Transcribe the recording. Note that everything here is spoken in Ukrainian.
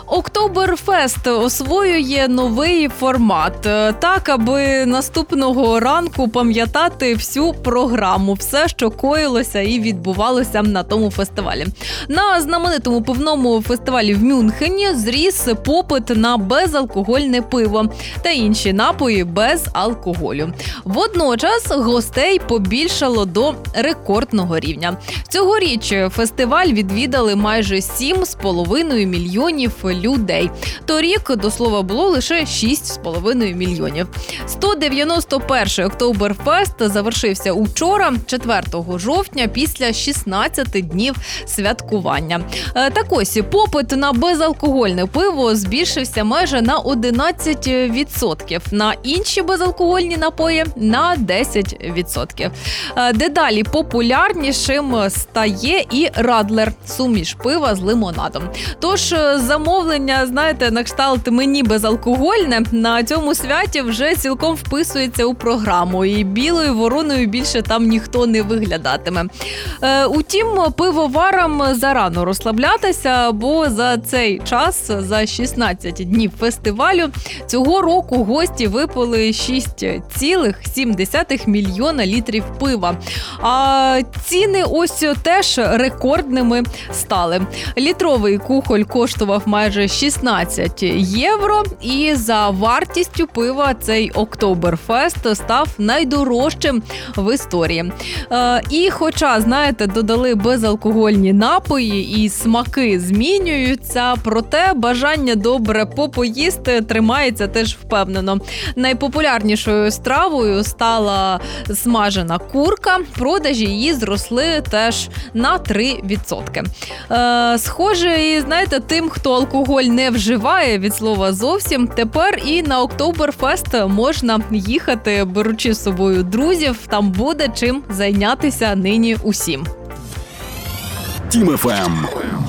Октоберфест освоює новий формат. Так, аби наступного ранку пам'ятати всю програму, все, що коїлося і відбувалося на тому фестивалі. На знаменитому пивному фестивалі в Мюнхені зріс попит на безалкогольне пиво та інші напої без алкоголю. Водночас гостей побільшало до рекордного рівня. Цьогоріч фестиваль відвідали майже 7,5 мільйонів людей. Торік, до слова, було лише 6,5 мільйонів. 191-й Октоберфест завершився учора, 4 жовтня, після 16 днів святкування. Так ось, попит на безалкогольне пиво збільшився майже на 11%, на інші безалкогольні напої – на 10%. Дедалі популярнішим стає і Радлер – суміш пива з лимонадом. Тож замовлення, знаєте, на кшталт «мені безалкогольне» на цьому святі вже цілком вписується у програму, і білою вороною більше там ніхто не виглядатиме. Утім, пивоварам зарано розслаблятися, бо за цей час, за 16 днів фестивалю, цього року гості випили 6,7 мільйона літрів пива. А ціни ось теж рекордними стали. Літровий кухоль коштував майже 16 євро, і за вартістю пива цей Октоберфест став найдорожчим в історії. І хоча, знаєте, додали безалкогольні напої і смаки змінюються, проте бажання добре попоїсти тримається теж впевнено. Найпопулярнішою стравою стала смажена курка. Продажі її зросли теж на 3%. Схоже, і знаєте, тим, хто алкоголь не вживає, від слова зовсім, тепер і на Октоберфест можна їхати, беручи з собою друзів. Там буде чим зайнятися нині усім. Тім ФМ.